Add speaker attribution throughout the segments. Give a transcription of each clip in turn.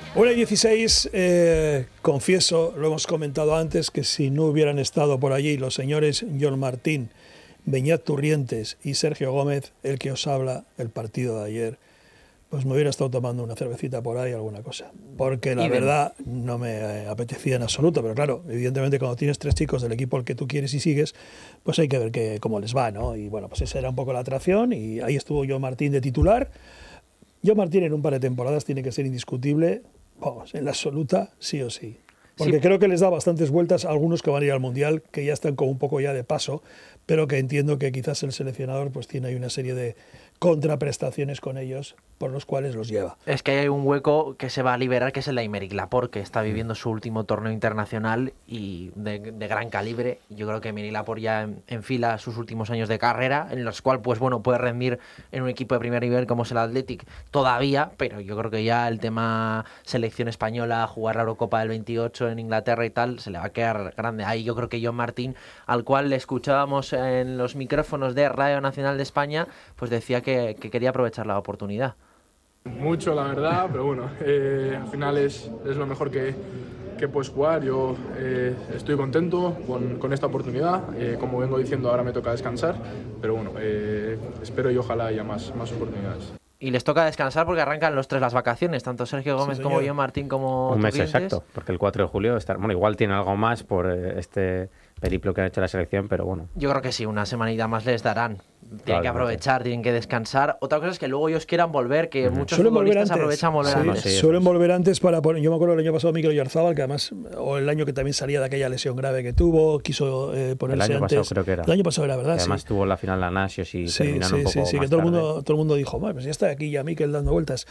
Speaker 1: 1:16, confieso, lo hemos comentado antes, que si no hubieran estado por allí los señores John Martín, Beñat Turrientes y Sergio Gómez, el que os habla, el partido de ayer, pues me hubiera estado tomando una cervecita por ahí, alguna cosa. Porque la verdad no me apetecía en absoluto, pero claro, evidentemente cuando tienes 3 chicos del equipo al que tú quieres y sigues, pues hay que ver cómo les va, ¿no? Y bueno, pues esa era un poco la atracción y ahí estuvo John Martín de titular. John Martín en un par de temporadas tiene que ser indiscutible, vamos, en la absoluta, sí o sí. Porque sí, creo que les da bastantes vueltas a algunos que van a ir al Mundial, que ya están como un poco ya de paso, pero que entiendo que quizás el seleccionador pues tiene ahí una serie de contraprestaciones con ellos por los cuales los lleva.
Speaker 2: Es que hay un hueco que se va a liberar, que es el de Aymeric Laporte, que está viviendo su último torneo internacional y de gran calibre. Yo creo que Aymeric Laporte ya enfila sus últimos años de carrera, en los cuales pues bueno, puede rendir en un equipo de primer nivel como es el Athletic todavía, pero yo creo que ya el tema selección española, jugar la Eurocopa del 28 en Inglaterra y tal, se le va a quedar grande. Ahí yo creo que John Martín, al cual le escuchábamos en los micrófonos de Radio Nacional de España, pues decía que quería aprovechar la oportunidad.
Speaker 3: Mucho, la verdad, pero bueno, al final es lo mejor que puedes jugar. Yo estoy contento con esta oportunidad. Como vengo diciendo, ahora me toca descansar, pero bueno, espero y ojalá haya más oportunidades.
Speaker 2: Y les toca descansar porque arrancan los 3 las vacaciones, tanto Sergio Gómez como John Martín como
Speaker 4: un mes
Speaker 2: Turrientes.
Speaker 4: Exacto, porque el 4 de julio bueno, igual tiene algo más por este periplo que ha hecho la selección, pero bueno.
Speaker 2: Yo creo que sí, una semanita más les darán. Tienen que aprovechar, tienen que descansar. Otra cosa es que luego ellos quieran volver, que muchos futbolistas aprovechan volver antes.
Speaker 1: Sí, suelen volver antes para poner. Yo me acuerdo el año pasado Mikel Oyarzabal, que además, o el año que también salía de aquella lesión grave que tuvo, quiso ponerse
Speaker 4: el año
Speaker 1: antes.
Speaker 4: Pasado creo que era.
Speaker 1: El año pasado era, ¿verdad?
Speaker 4: Que además tuvo la final la Nasios y terminaron un poco
Speaker 1: sí,
Speaker 4: más
Speaker 1: que todo el mundo dijo, pues ya está aquí ya Mikel dando vueltas.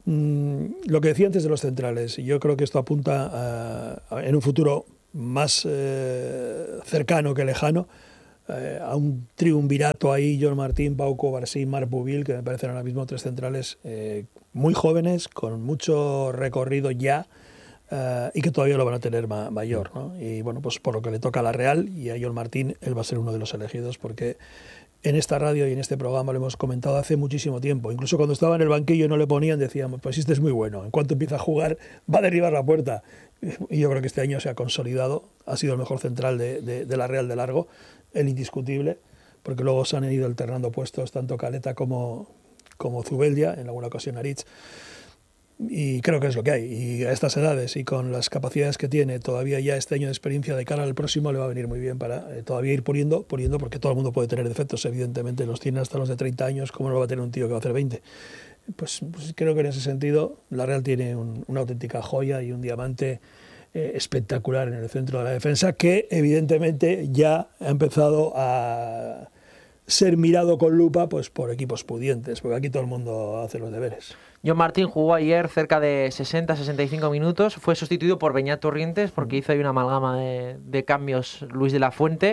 Speaker 1: Lo que decía antes de los centrales, yo creo que esto apunta en un futuro más cercano que lejano, a un triunvirato ahí, John Martín, Pau Covarsí, Marc Bouvil, que me parecen ahora mismo 3 centrales muy jóvenes, con mucho recorrido ya, y que todavía lo van a tener mayor, ¿no? Y bueno, pues por lo que le toca a la Real y a John Martín, él va a ser uno de los elegidos, porque en esta radio y en este programa lo hemos comentado hace muchísimo tiempo. Incluso cuando estaba en el banquillo y no le ponían, decíamos, pues este es muy bueno, en cuanto empieza a jugar va a derribar la puerta. Y yo creo que este año se ha consolidado, ha sido el mejor central de la Real de largo, el indiscutible, porque luego se han ido alternando puestos tanto Caleta como Zubeldia, en alguna ocasión Aritz, y creo que es lo que hay. Y a estas edades y con las capacidades que tiene todavía ya este año de experiencia de cara al próximo le va a venir muy bien para todavía ir poniendo, porque todo el mundo puede tener defectos, evidentemente los tiene hasta los de 30 años, como no lo va a tener un tío que va a hacer 20. Pues creo que en ese sentido la Real tiene una auténtica joya y un diamante espectacular en el centro de la defensa, que evidentemente ya ha empezado a ser mirado con lupa pues por equipos pudientes, porque aquí todo el mundo hace los deberes.
Speaker 2: John Martín jugó ayer cerca de 60-65 minutos, fue sustituido por Beñat Turrientes porque hizo ahí una amalgama de cambios Luis de la Fuente.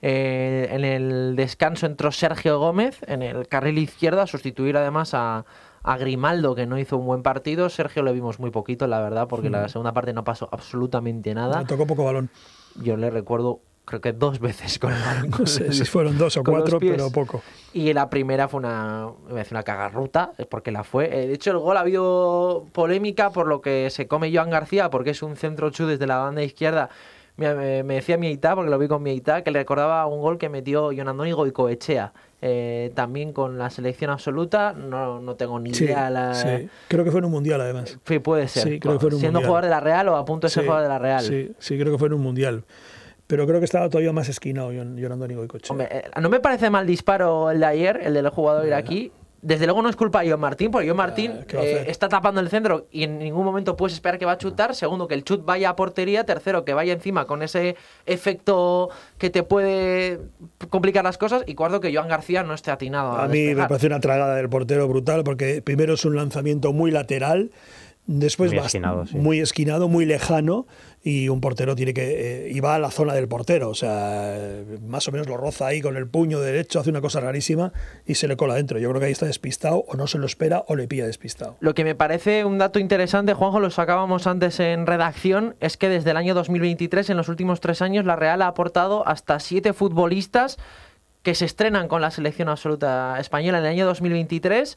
Speaker 2: En el descanso entró Sergio Gómez en el carril izquierdo a sustituir además a Grimaldo, que no hizo un buen partido. Sergio lo vimos muy poquito, la verdad, porque la segunda parte no pasó absolutamente nada.
Speaker 1: Me tocó poco balón.
Speaker 2: Yo le recuerdo, creo que 2 veces con el balón.
Speaker 1: No sé si fueron 2 o 4, pero poco.
Speaker 2: Y la primera fue una cagarruta, porque la fue. De hecho, el gol ha habido polémica por lo que se come Joan García, porque es un centro chu desde la banda izquierda. Me decía mi Aitá, porque lo vi con mi Aitá, que le recordaba un gol que metió Jon Andoni Goicoechea. También con la selección absoluta, no tengo ni idea.
Speaker 1: Sí, creo que fue en un mundial además.
Speaker 2: Sí, puede ser.
Speaker 1: Sí, creo que fue en un
Speaker 2: siendo
Speaker 1: mundial.
Speaker 2: Jugador de la Real o a punto de ser jugador de la Real.
Speaker 1: Sí, creo que fue en un mundial. Pero creo que estaba todavía más esquinado Jon Andoni Goicoechea.
Speaker 2: Hombre, no me parece mal disparo el de ayer, el del jugador iraquí. Desde luego no es culpa de John Martín, porque John Martín está tapando el centro y en ningún momento puedes esperar que va a chutar. Segundo, que el chut vaya a portería. Tercero, que vaya encima con ese efecto que te puede complicar las cosas. Y cuarto, que Joan García no esté atinado a
Speaker 1: mí
Speaker 2: despejar.
Speaker 1: Me parece una tragada del portero brutal, porque primero es un lanzamiento muy lateral, después muy esquinado, muy lejano, y un portero tiene que y va a la zona del portero, o sea, más o menos lo roza ahí con el puño derecho, hace una cosa rarísima y se le cola dentro. Yo creo que ahí está despistado, o no se lo espera o le pilla despistado.
Speaker 2: Lo que me parece un dato interesante, Juanjo, lo sacábamos antes en redacción, es que desde el año 2023, en los últimos 3 años, la Real ha aportado hasta 7 futbolistas que se estrenan con la selección absoluta española. En el año 2023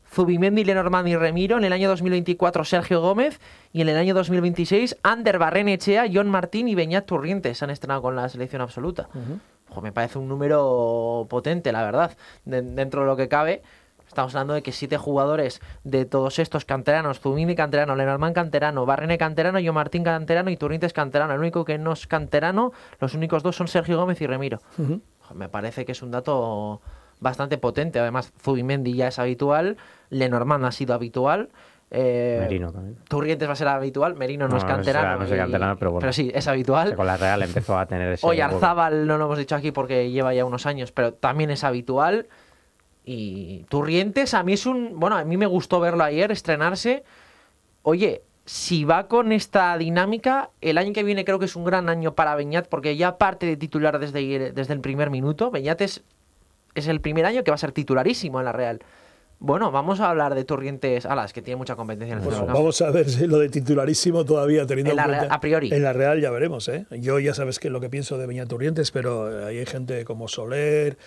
Speaker 2: Zubimendi, Lenormand y Remiro. En el año 2024, Sergio Gómez. Y en el año 2026, Ander Barrenechea, Jon Martín y Beñat Turrientes se han estrenado con la selección absoluta. Me parece un número potente, la verdad, dentro de lo que cabe. Estamos hablando de que 7 jugadores de todos estos canteranos, Zubimendi canterano, Lenormand canterano, Barrene canterano, Jon Martín canterano y Turrientes canterano. El único que no es canterano, los únicos 2 son Sergio Gómez y Remiro. Me parece que es un dato bastante potente. Además, Zubimendi ya es habitual, Lenormand ha sido habitual.
Speaker 4: Merino también.
Speaker 2: Turrientes va a ser habitual, Merino no es canterano.
Speaker 4: No es canterano, pero bueno.
Speaker 2: Pero sí, es habitual.
Speaker 4: Con la Real empezó a tener ese...
Speaker 2: Oyarzábal no lo hemos dicho aquí porque lleva ya unos años, pero también es habitual. Y Turrientes, a mí es un... Bueno, a mí me gustó verlo ayer, estrenarse. Oye, si va con esta dinámica, el año que viene creo que es un gran año para Beñat, porque ya parte de titular desde el primer minuto. Beñat es el primer año que va a ser titularísimo en la Real. Bueno, vamos a hablar de Turrientes. Es que tiene mucha competencia en el
Speaker 1: Bueno,
Speaker 2: centro.
Speaker 1: vamos a ver si lo de titularísimo todavía teniendo en cuenta.
Speaker 2: A priori.
Speaker 1: En la Real ya veremos, ¿eh? Yo ya sabes que lo que pienso de Beñat Turrientes, pero ahí hay gente como Soler,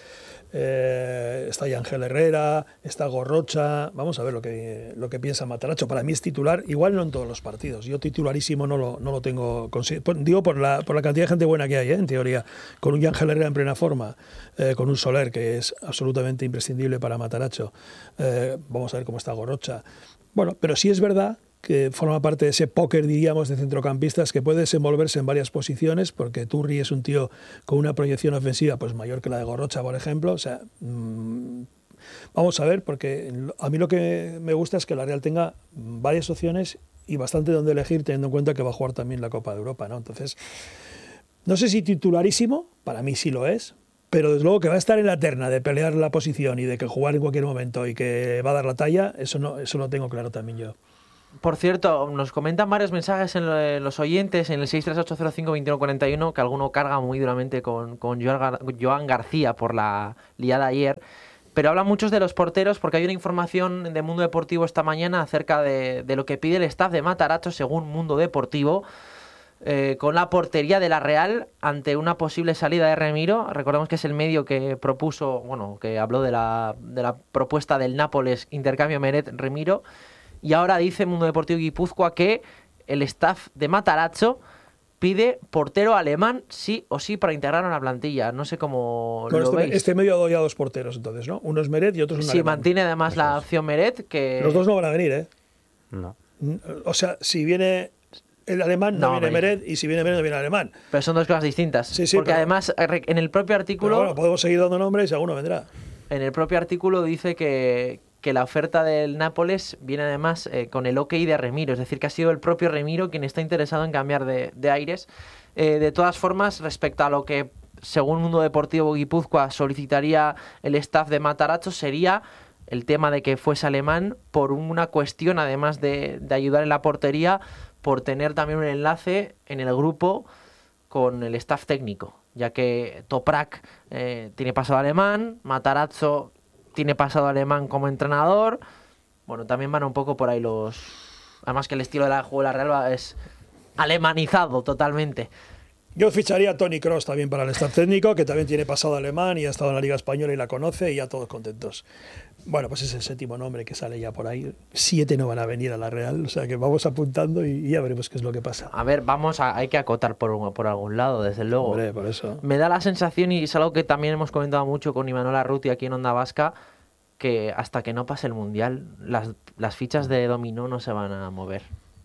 Speaker 1: está Ángel Herrera, está Gorrocha. Vamos a ver lo que piensa Matarazzo. Para mí es titular, igual no en todos los partidos. Yo titularísimo no lo tengo. Digo por la cantidad de gente buena que hay, en teoría. Con un Ángel Herrera en plena forma, con un Soler que es absolutamente imprescindible para Matarazzo. Vamos a ver cómo está Gorrocha. Bueno, pero sí es verdad que forma parte de ese póker, diríamos, de centrocampistas que puede desenvolverse en varias posiciones, porque Turri es un tío con una proyección ofensiva pues mayor que la de Gorrocha, por ejemplo. O sea, vamos a ver, porque a mí lo que me gusta es que la Real tenga varias opciones y bastante donde elegir, teniendo en cuenta que va a jugar también la Copa de Europa, ¿no? Entonces, no sé si titularísimo, para mí sí lo es, pero desde luego que va a estar en la terna de pelear la posición y de que jugar en cualquier momento y que va a dar la talla, eso lo tengo claro también yo.
Speaker 2: Por cierto, nos comentan varios mensajes en los oyentes en el 638052141 que alguno carga muy duramente con Joan García por la liada ayer, pero hablan muchos de los porteros porque hay una información de Mundo Deportivo esta mañana acerca de lo que pide el staff de Matarazzo según Mundo Deportivo. Con la portería de la Real ante una posible salida de Remiro. Recordemos que es el medio que propuso, que habló de la propuesta del Nápoles, intercambio Meret-Remiro, y ahora dice Mundo Deportivo Guipúzcoa que el staff de Matarazzo pide portero alemán sí o sí para integrarlo en la plantilla. No sé cómo lo veis.
Speaker 1: Este medio ha dado ya 2 porteros entonces, ¿no? Uno es Meret y otro es un alemán.
Speaker 2: Sí, mantiene además la opción Meret, que...
Speaker 1: Los dos no van a venir, ¿eh?
Speaker 4: No.
Speaker 1: O sea, si viene el alemán no viene Meret, y si viene Meret no viene el alemán.
Speaker 2: Pero son dos cosas distintas.
Speaker 1: Sí,
Speaker 2: porque además en el propio artículo...
Speaker 1: Bueno, podemos seguir dando nombres y alguno vendrá. En
Speaker 2: el propio artículo dice que la oferta del Nápoles viene además con el ok de Remiro. Es decir, que ha sido el propio Remiro quien está interesado en cambiar de aires. De todas formas, respecto a lo que, según Mundo Deportivo Guipúzcoa, solicitaría el staff de Matarazzo, sería el tema de que fuese alemán por una cuestión, además de ayudar en la portería, por tener también un enlace en el grupo con el staff técnico, ya que Toprak tiene pasado alemán, Matarazzo tiene pasado alemán como entrenador. Bueno, también van un poco por ahí los... Además que el estilo de juego de la Real es alemanizado totalmente.
Speaker 1: Yo ficharía a Toni Kroos también para el staff técnico, que también tiene pasado alemán y ha estado en la Liga Española y la conoce, y ya todos contentos. Bueno, pues es el 7º nombre que sale ya por ahí. 7 no van a venir a la Real, o sea que vamos apuntando y ya veremos qué es lo que pasa.
Speaker 2: A ver, hay que acotar por algún lado, desde luego.
Speaker 1: Hombre, por eso.
Speaker 2: Me da la sensación, y es algo que también hemos comentado mucho con Imanol Arruti aquí en Onda Vasca, que hasta que no pase el Mundial, las fichas de dominó no se van a mover.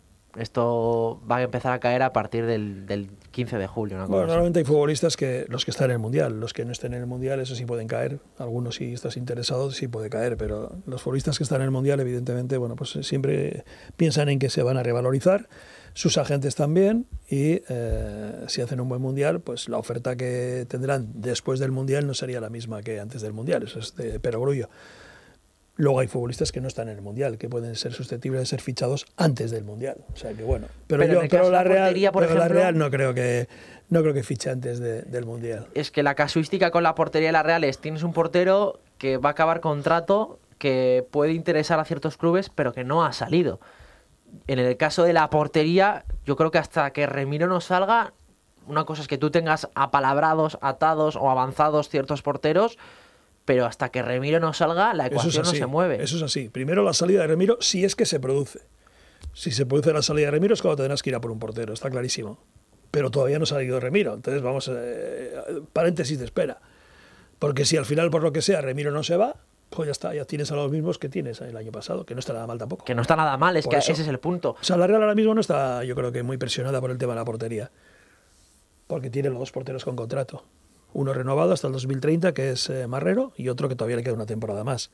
Speaker 2: Esto va a empezar a caer a partir del 15 de julio.
Speaker 1: Bueno, normalmente hay futbolistas los que están en el Mundial. Los que no estén en el Mundial, eso sí pueden caer. Algunos, si estás interesado, sí puede caer. Pero los futbolistas que están en el Mundial, evidentemente, bueno, pues siempre piensan en que se van a revalorizar. Sus agentes también. Y si hacen un buen Mundial, pues la oferta que tendrán después del Mundial no sería la misma que antes del Mundial. Eso es de perogrullo. Luego hay futbolistas que no están en el Mundial, que pueden ser susceptibles de ser fichados antes del Mundial. O sea que bueno. Pero la Real no creo que fiche antes del Mundial.
Speaker 2: Es que la casuística con la portería de la Real es: tienes un portero que va a acabar contrato, que puede interesar a ciertos clubes, pero que no ha salido. En el caso de la portería, yo creo que hasta que Remiro no salga, una cosa es que tú tengas apalabrados, atados o avanzados ciertos porteros, pero hasta que Remiro no salga, la ecuación no se mueve.
Speaker 1: Eso es así. Primero la salida de Remiro, si es que se produce. Si se produce la salida de Remiro es cuando tendrás que ir a por un portero, está clarísimo. Pero todavía no ha salido Remiro, entonces vamos, paréntesis de espera. Porque si al final, por lo que sea, Remiro no se va, pues ya está, ya tienes a los mismos que tienes el año pasado, que no está nada mal tampoco.
Speaker 2: Que no está nada mal, es
Speaker 1: Por
Speaker 2: que
Speaker 1: eso.
Speaker 2: ese es el punto.
Speaker 1: O sea, la Real ahora mismo no está, yo creo que muy presionada por el tema de la portería. Porque tiene los dos porteros con contrato. Uno renovado hasta el 2030, que es Marrero, y otro que todavía le queda una temporada más.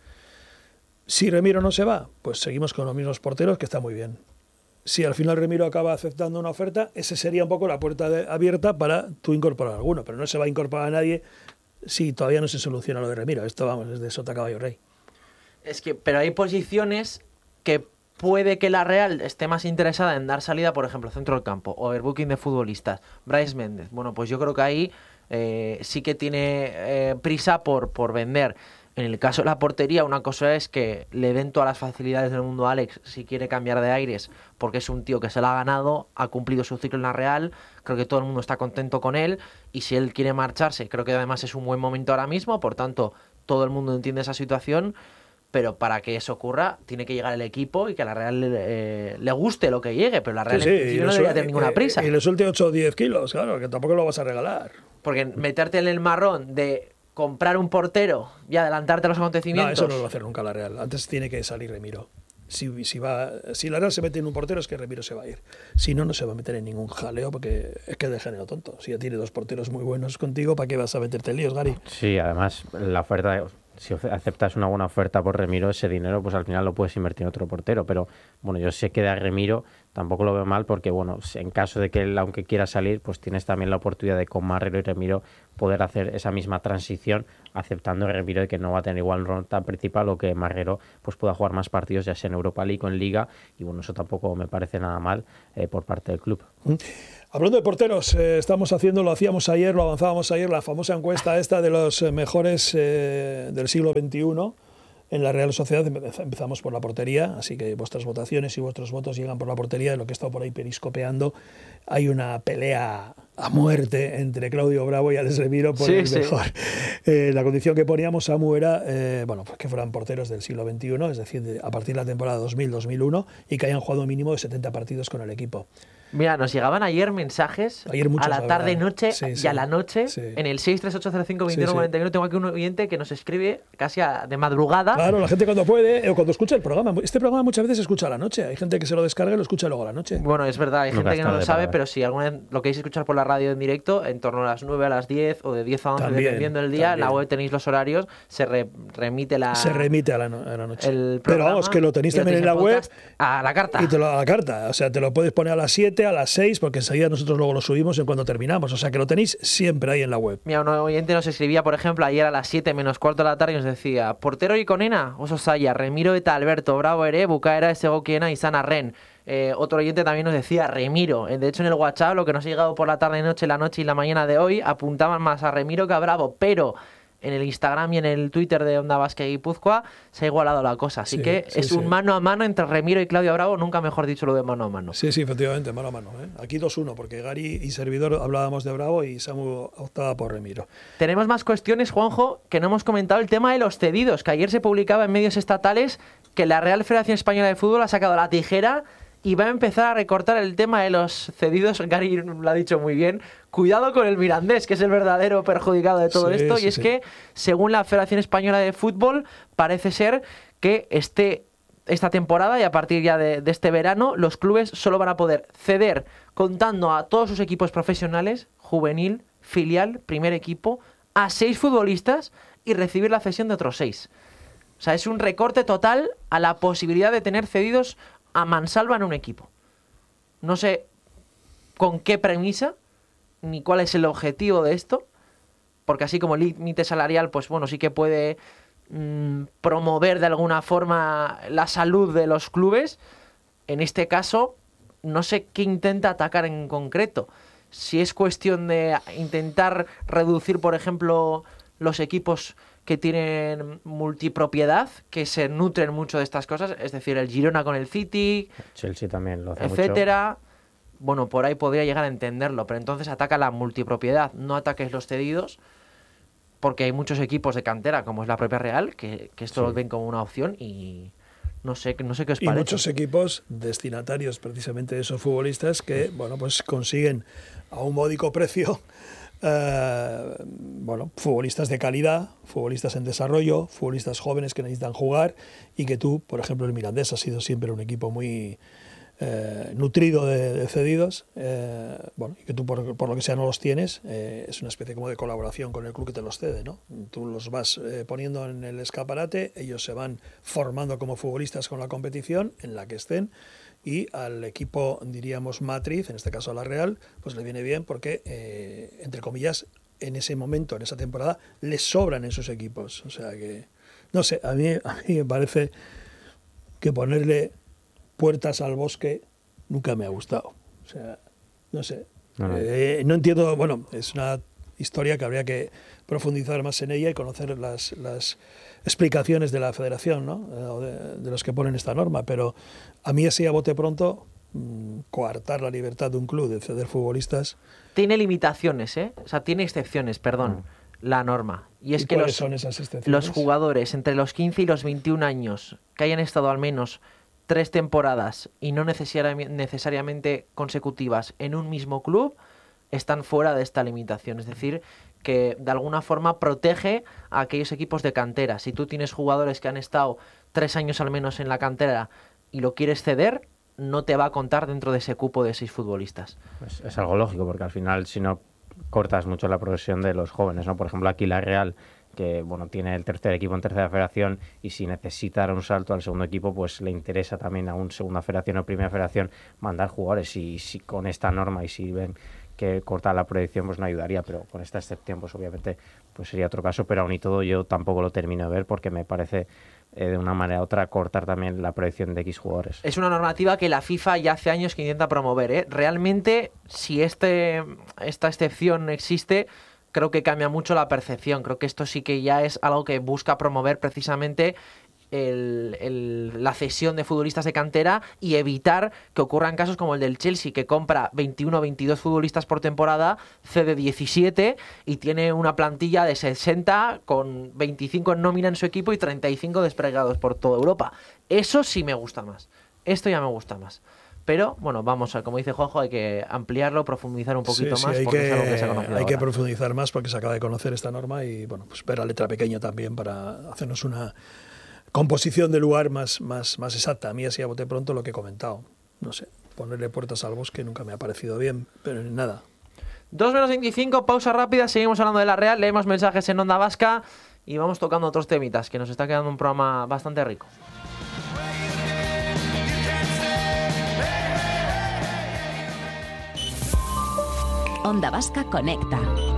Speaker 1: Si Remiro no se va, pues seguimos con los mismos porteros, que está muy bien. Si al final Remiro acaba aceptando una oferta, ese sería un poco la puerta abierta para tú incorporar a alguno, pero no se va a incorporar a nadie si todavía no se soluciona lo de Remiro. Esto, vamos, es de sota caballo rey.
Speaker 2: Es que, pero hay posiciones que puede que la Real esté más interesada en dar salida, por ejemplo, centro del campo, overbooking de futbolistas, Brais Méndez. Bueno, pues yo creo que ahí sí que tiene prisa por vender. En el caso de la portería, una cosa es que le den todas las facilidades del mundo a Alex si quiere cambiar de aires, porque es un tío que se la ha ganado, ha cumplido su ciclo en la Real, creo que todo el mundo está contento con él, y si él quiere marcharse, creo que además es un buen momento ahora mismo, por tanto, todo el mundo entiende esa situación, pero para que eso ocurra, tiene que llegar el equipo y que a la Real le guste lo que llegue, pero la Real en principio no debería tener ninguna prisa.
Speaker 1: Y le suelte 8 o 10 kilos, claro, que tampoco lo vas a regalar.
Speaker 2: Porque meterte en el marrón de comprar un portero y adelantarte a los acontecimientos...
Speaker 1: No, eso no lo va a hacer nunca la Real. Antes tiene que salir Remiro. Si la Real se mete en un portero es que Remiro se va a ir. Si no, no se va a meter en ningún jaleo porque es que es de género tonto. Si ya tiene dos porteros muy buenos contigo, ¿para qué vas a meterte en líos, Gary?
Speaker 4: Sí, además, la oferta, si aceptas una buena oferta por Remiro, ese dinero, pues al final lo puedes invertir en otro portero. Pero bueno, yo sé que de Remiro tampoco lo veo mal porque, bueno, en caso de que él, aunque quiera salir, pues tienes también la oportunidad de con Marrero y Remiro poder hacer esa misma transición, aceptando Remiro de que no va a tener igual un rol tan principal o que Marrero pues pueda jugar más partidos, ya sea en Europa League o en Liga, y bueno, eso tampoco me parece nada mal por parte del club.
Speaker 1: Hablando de porteros, lo hacíamos ayer, lo avanzábamos ayer, la famosa encuesta esta de los mejores del siglo XXI. En la Real Sociedad empezamos por la portería, así que vuestras votaciones y vuestros votos llegan por la portería. En lo que he estado por ahí periscopeando, hay una pelea a muerte entre Claudio Bravo y Alex Remiro por el mejor. La condición que poníamos, Samu, era pues que fueran porteros del siglo XXI, es decir, a partir de la temporada 2000-2001, y que hayan jugado un mínimo de 70 partidos con el equipo.
Speaker 2: Mira, nos llegaban ayer mensajes
Speaker 1: muchos,
Speaker 2: a la tarde, noche y a la noche en el 638052141. Tengo aquí un oyente que nos escribe casi de madrugada.
Speaker 1: Claro, la gente cuando puede o cuando escucha el programa. Este programa muchas veces se escucha a la noche. Hay gente que se lo descarga y lo escucha luego a la noche.
Speaker 2: Bueno, es verdad, hay gente que no lo sabe, pero si alguna vez lo queréis escuchar por la radio en directo, en torno a las 9 a las 10 o de 10 a 11, también, dependiendo del día, en la web tenéis los horarios, se remite a la
Speaker 1: noche. Pero vamos, que lo tenéis también en la web.
Speaker 2: A la carta.
Speaker 1: Y a la carta. O sea, te lo puedes poner a las 7, a las 6, porque enseguida nosotros luego lo subimos en cuando terminamos. O sea, que lo tenéis siempre ahí en la web.
Speaker 2: Mira, un oyente nos escribía, por ejemplo, ayer a las 7 menos cuarto de la tarde y nos decía: portero Iconena, Ososaya, Remiro eta Alberto, Bravo ere, Bukaera, Segokiena y Sana Ren. Otro oyente también nos decía Remiro. De hecho, en el WhatsApp, lo que nos ha llegado por la tarde, noche, la noche y la mañana de hoy, apuntaban más a Remiro que a Bravo, pero en el Instagram y en el Twitter de Onda Basket Guipúzcoa se ha igualado la cosa. Así que es un mano a mano entre Remiro y Claudio Bravo, nunca mejor dicho lo de mano a mano.
Speaker 1: Sí, efectivamente, mano a mano. Aquí 2-1, porque Gary y servidor hablábamos de Bravo y Samu optaba por Remiro.
Speaker 2: Tenemos más cuestiones, Juanjo, que no hemos comentado. El tema de los cedidos, que ayer se publicaba en medios estatales que la Real Federación Española de Fútbol ha sacado la tijera y va a empezar a recortar el tema de los cedidos. Gary lo ha dicho muy bien. Cuidado con el Mirandés, que es el verdadero perjudicado de todo esto. Y es que, según la Federación Española de Fútbol, parece ser que esta temporada y a partir ya de este verano, los clubes solo van a poder ceder, contando a todos sus equipos profesionales, juvenil, filial, primer equipo, a 6 futbolistas y recibir la cesión de otros 6. O sea, es un recorte total a la posibilidad de tener cedidos a mansalva en un equipo. No sé con qué premisa ni cuál es el objetivo de esto, porque así como límite salarial, pues bueno, sí que puede promover de alguna forma la salud de los clubes. En este caso, no sé qué intenta atacar en concreto. Si es cuestión de intentar reducir, por ejemplo, los equipos que tienen multipropiedad, que se nutren mucho de estas cosas, es decir, el Girona con el City,
Speaker 4: Chelsea también lo hace
Speaker 2: etcétera. Bueno, por ahí podría llegar a entenderlo, pero entonces ataca la multipropiedad, no ataques los cedidos. porque hay muchos equipos de cantera, como es la propia Real, que esto lo ven como una opción y no sé qué os parece.
Speaker 1: Y muchos equipos destinatarios precisamente de esos futbolistas que, bueno, pues consiguen a un módico precio futbolistas de calidad, futbolistas en desarrollo, futbolistas jóvenes que necesitan jugar y que tú, por ejemplo, el Mirandés ha sido siempre un equipo muy nutrido de cedidos, y que tú por lo que sea no los tienes, es una especie como de colaboración con el club que te los cede, ¿no? Tú los vas poniendo en el escaparate, ellos se van formando como futbolistas con la competición en la que estén, y al equipo, diríamos, matriz, en este caso a la Real, pues le viene bien porque, entre comillas, en ese momento, en esa temporada, les sobran en sus equipos. O sea que, no sé, a mí me parece que ponerle puertas al bosque nunca me ha gustado. O sea, no sé. No entiendo, bueno, es una historia que habría que profundizar más en ella y conocer las explicaciones de la federación, ¿no? de los que ponen esta norma, pero a mí así a bote pronto, coartar la libertad de un club de ceder futbolistas...
Speaker 2: Tiene limitaciones, o sea, tiene excepciones, perdón, la norma. Y es que
Speaker 1: ¿cuáles son esas excepciones?
Speaker 2: Los jugadores entre los 15 y los 21 años que hayan estado al menos 3 temporadas y no necesariamente consecutivas en un mismo club están fuera de esta limitación. Es decir, que de alguna forma protege a aquellos equipos de cantera. Si tú tienes jugadores que han estado 3 años al menos en la cantera y lo quieres ceder, no te va a contar dentro de ese cupo de 6 futbolistas.
Speaker 4: Pues es algo lógico, porque al final, si no, cortas mucho la progresión de los jóvenes, ¿no? Por ejemplo, aquí la Real, que bueno, tiene el tercer equipo en tercera federación, y si necesita dar un salto al segundo equipo, pues le interesa también a un segunda federación o primera federación mandar jugadores. Y si con esta norma, y si ven que corta la proyección, pues no ayudaría, pero con esta excepción pues obviamente pues sería otro caso, pero aún y todo yo tampoco lo termino de ver, porque me parece de una manera u otra cortar también la proyección de X jugadores.
Speaker 2: Es una normativa que la FIFA ya hace años que intenta promover, Realmente, si esta excepción existe, creo que cambia mucho la percepción. Creo que esto sí que ya es algo que busca promover precisamente la cesión de futbolistas de cantera y evitar que ocurran casos como el del Chelsea, que compra 21 o 22 futbolistas por temporada, cede 17 y tiene una plantilla de 60 con 25 en nómina en su equipo y 35 desplegados por toda Europa. Eso sí me gusta más. Esto ya me gusta más. Pero, bueno, vamos a, como dice Juanjo, hay que ampliarlo, profundizar un poquito más, porque es algo que se ha conocido
Speaker 1: Hay
Speaker 2: ahora.
Speaker 1: que profundizar más porque se acaba de conocer esta norma y, bueno, pues ver la letra pequeña también para hacernos una composición de lugar más exacta. A mí así a bote pronto lo que he comentado. No sé, ponerle puertas al bosque nunca me ha parecido bien, pero nada.
Speaker 2: 2:25, pausa rápida, seguimos hablando de la Real, leemos mensajes en Onda Vasca y vamos tocando otros temitas, que nos está quedando un programa bastante rico.
Speaker 5: Onda Vasca Conecta.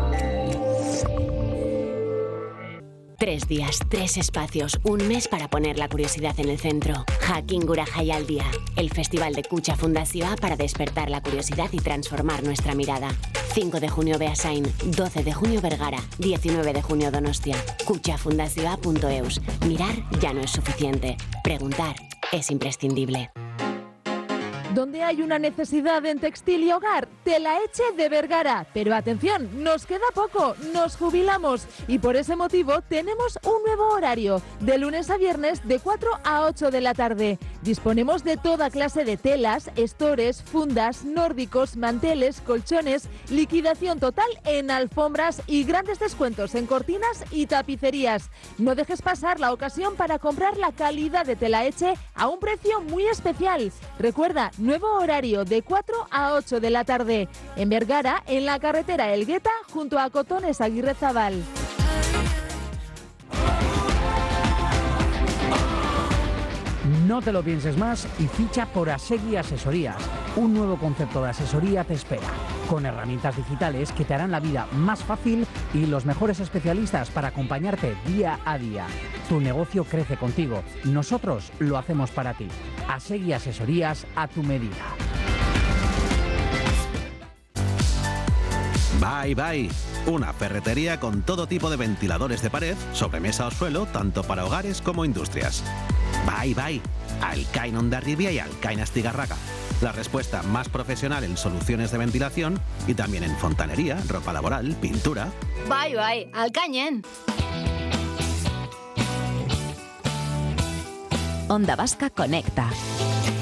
Speaker 5: 3 días, 3 espacios, un mes para poner la curiosidad en el centro. Jakin Gura Jaialdia, el festival de Kutxa Fundazioa para despertar la curiosidad y transformar nuestra mirada. 5 de junio Beasain, 12 de junio Vergara, 19 de junio Donostia. kutxafundazioa.eus. Mirar ya no es suficiente. Preguntar es imprescindible.
Speaker 6: Donde hay una necesidad en textil y hogar, Telaetxe de Vergara. Pero atención, nos queda poco, nos jubilamos y por ese motivo tenemos un nuevo horario, de lunes a viernes de 4 a 8 de la tarde. Disponemos de toda clase de telas, estores, fundas, nórdicos, manteles, colchones, liquidación total en alfombras y grandes descuentos en cortinas y tapicerías. No dejes pasar la ocasión para comprar la calidad de Telaetxe a un precio muy especial. Recuerda, nuevo horario de 4 a 8 de la tarde. En Vergara, en la carretera Elgueta, junto a Cotones Aguirrezabal.
Speaker 7: No te lo pienses más y ficha por Asegui Asesorías. Un nuevo concepto de asesoría te espera, con herramientas digitales que te harán la vida más fácil y los mejores especialistas para acompañarte día a día. Tu negocio crece contigo. Nosotros lo hacemos para ti. Asegui Asesorías a tu medida.
Speaker 8: Bye Bye, una ferretería con todo tipo de ventiladores de pared, sobremesa o suelo, tanto para hogares como industrias. Bye Bye, Alcain Hondarribia y Alcain Astigarraga. La respuesta más profesional en soluciones de ventilación y también en fontanería, ropa laboral, pintura.
Speaker 9: Bai, alcañen.
Speaker 10: Onda Vasca conecta.